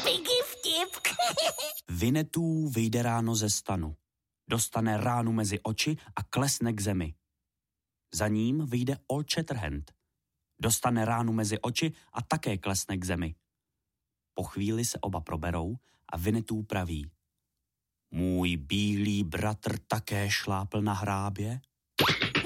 Piggy vtip. Winnetou vyjde ráno ze stanu. Dostane ránu mezi oči a klesne k zemi. Za ním vyjde Old Shatterhand. Dostane ránu mezi oči a také klesne k zemi. Po chvíli se oba proberou a Winnetou praví: Můj bílý bratr také šlápl na hrábě?